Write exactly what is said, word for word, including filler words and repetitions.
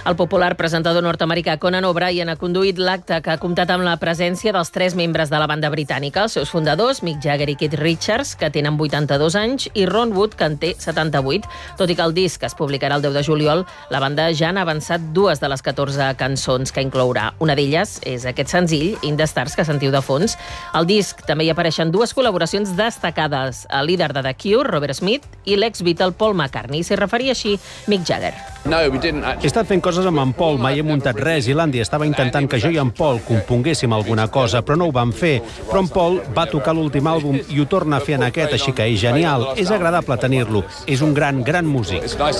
El popular presentador nord-americà Conan O'Brien ha conduït l'acte que ha comptat amb la presència dels tres membres de la banda britànica, els seus fundadors, Mick Jagger i Keith Richards, que tenen vuitanta-dos anys, i Ron Wood, que en té setanta-vuit. Tot i que el disc es publicarà el deu de juliol, la banda ja n'ha avançat dues de les catorze cançons que inclourà. Una d'elles és aquest senzill, In the Stars, que sentiu de fons. Al disc també hi apareixen dues col·laboracions destacades, el líder de The Cure, Robert Smith, i l'ex-Beatle Paul McCartney. S'hi referia així Mick Jagger. He estat fent coses amb en Paul, mai he muntat res, i l'Andy estava intentant que jo i en Paul componguéssim alguna cosa, però no ho vam fer. Però en Paul va tocar l'últim àlbum i ho torna a fer en aquest, així que és genial. És agradable tenir-lo. És un gran, gran músic.